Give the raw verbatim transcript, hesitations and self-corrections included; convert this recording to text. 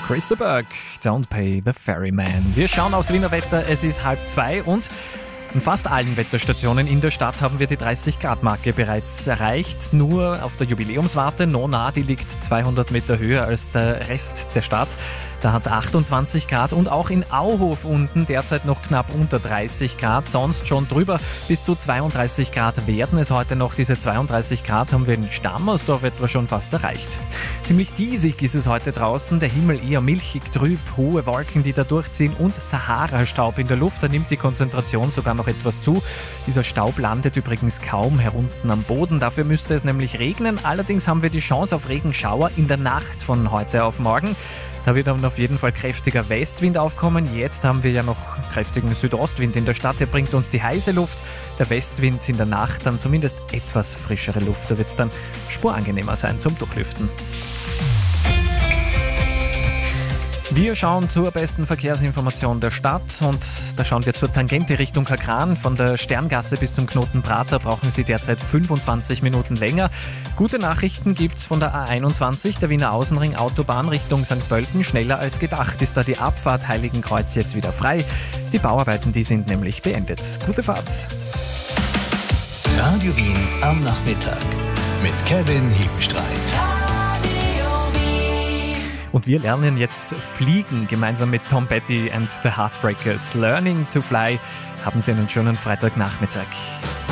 Chris de Burgh, Don't Pay the Ferryman. Wir schauen aufs Wiener Wetter, es ist halb zwei und an fast allen Wetterstationen in der Stadt haben wir die dreißig Grad Marke bereits erreicht. Nur auf der Jubiläumswarte Nona, die liegt zweihundert Meter höher als der Rest der Stadt. Da hat es achtundzwanzig Grad und auch in Auhof unten derzeit noch knapp unter dreißig Grad. Sonst schon drüber bis zu zweiunddreißig Grad werden es heute noch. Diese zweiunddreißig Grad haben wir in Stammersdorf etwa schon fast erreicht. Ziemlich diesig ist es heute draußen. Der Himmel eher milchig trüb, hohe Wolken, die da durchziehen und Sahara-Staub in der Luft. Da nimmt die Konzentration sogar noch etwas zu. Dieser Staub landet übrigens kaum herunten am Boden. Dafür müsste es nämlich regnen. Allerdings haben wir die Chance auf Regenschauer in der Nacht von heute auf morgen. Da wird dann auf jeden Fall kräftiger Westwind aufkommen. Jetzt haben wir ja noch kräftigen Südostwind in der Stadt. Der bringt uns die heiße Luft. Der Westwind in der Nacht dann zumindest etwas frischere Luft. Da wird es dann spurangenehmer sein zum Durchlüften. Wir schauen zur besten Verkehrsinformation der Stadt und da schauen wir zur Tangente Richtung Kagran. Von der Sterngasse bis zum Knoten Prater brauchen Sie derzeit fünfundzwanzig Minuten länger. Gute Nachrichten gibt's von der A einundzwanzig, der Wiener Außenring Autobahn Richtung Sankt Pölten. Schneller als gedacht ist da die Abfahrt Heiligenkreuz jetzt wieder frei. Die Bauarbeiten, die sind nämlich beendet. Gute Fahrt. Radio Wien am Nachmittag mit Kevin Hebenstreit. Und wir lernen jetzt fliegen, gemeinsam mit Tom Petty and the Heartbreakers. Learning to Fly. Haben Sie einen schönen Freitagnachmittag.